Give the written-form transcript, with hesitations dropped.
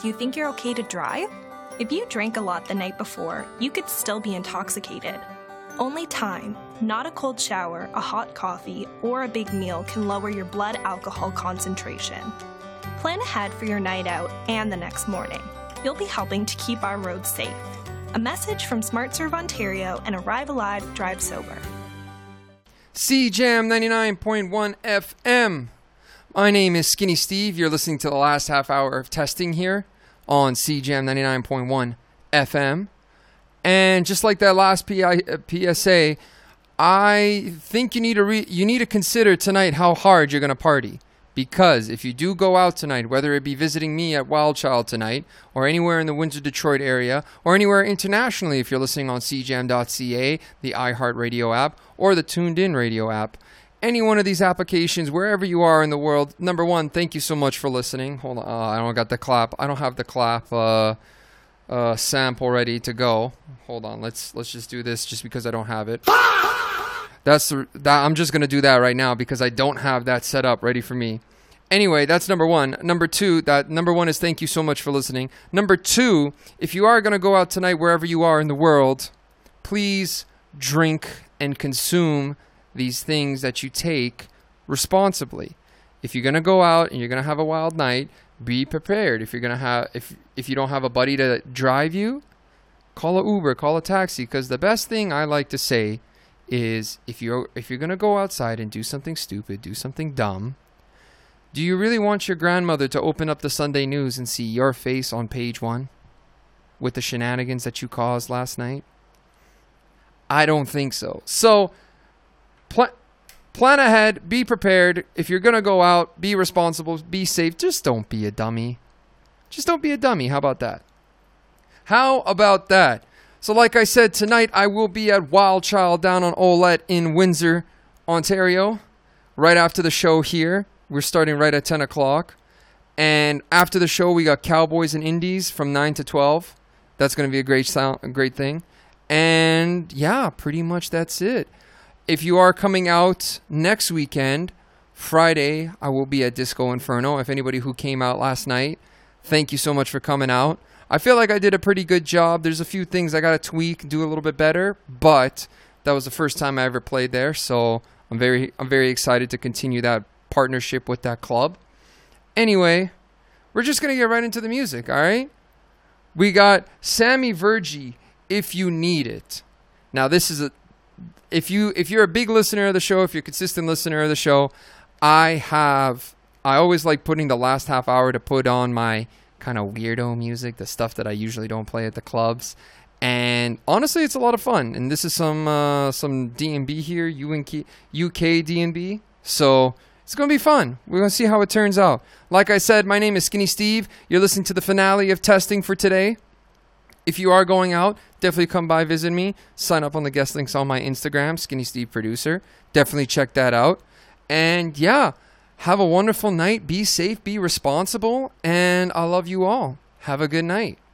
you think you're okay to drive? If you drank a lot the night before, you could still be intoxicated. Only time, not a cold shower, a hot coffee, or a big meal can lower your blood alcohol concentration. Plan ahead for your night out and the next morning. You'll be helping to keep our roads safe. A message from SmartServe Ontario and Arrive Alive, Drive Sober. CJAM 99.1 FM. My name is Skinny Steve. You're listening to the last half hour of testing here on CJAM 99.1 FM. And just like that last PSA, I think you need to consider tonight how hard you're going to party. Because if you do go out tonight, whether it be visiting me at Wild Child tonight, or anywhere in the Windsor-Detroit area, or anywhere internationally if you're listening on cjam.ca, the iHeartRadio app, or the Tuned In Radio app, any one of these applications, wherever you are in the world, number one, thank you so much for listening. Hold on, I don't got the clap. I don't have the clap sample ready to go. Hold on, let's just do this just because I don't have it. I'm just going to do that right now because I don't have that set up ready for me. Anyway, that's number one. Number one is thank you so much for listening. Number two, if you are going to go out tonight wherever you are in the world, please drink and consume these things that you take responsibly. If you're going to go out and you're going to have a wild night, be prepared. If you don't have a buddy to drive you, call an Uber, call a taxi, because the best thing I like to say is if you're going to go outside and do something stupid, do something dumb, do you really want your grandmother to open up the Sunday news and see your face on page 1 with the shenanigans that you caused last night? I don't think so. So plan ahead, be prepared. If you're going to go out, be responsible, be safe. Just don't be a dummy. Just don't be a dummy. How about that? How about that? So like I said, tonight I will be at Wild Child down on Olette in Windsor, Ontario, right after the show here. We're starting right at 10 o'clock. And after the show, we got Cowboys and Indies from 9 to 12. That's going to be a great thing. And yeah, pretty much that's it. If you are coming out next weekend, Friday, I will be at Disco Inferno. If anybody who came out last night, thank you so much for coming out. I feel like I did a pretty good job. There's a few things I got to tweak, do a little bit better, but that was the first time I ever played there, so I'm very excited to continue that partnership with that club. Anyway, we're just going to get right into the music, all right? We got Sammy Vergie, If You Need It. Now, this is if you're a big listener of the show, if you're a consistent listener of the show, I always like putting the last half hour to put on my kind of weirdo music, the stuff that I usually don't play at the clubs. And honestly, it's a lot of fun. And this is some D&B here, UK D&B. So it's going to be fun. We're going to see how it turns out. Like I said, my name is Skinny Steve. You're listening to the finale of testing for today. If you are going out, definitely come by, visit me. Sign up on the guest links on my Instagram, Skinny Steve Producer. Definitely check that out. And yeah, have a wonderful night. Be safe, be responsible, and I love you all. Have a good night.